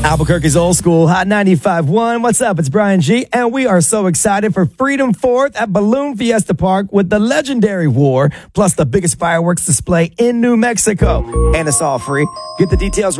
Albuquerque's Old School, Hot 95.1. What's up? It's Brian G. And we are so excited for Freedom 4th at Balloon Fiesta Park with the legendary War, plus the biggest fireworks display in New Mexico. And it's all free. Get the details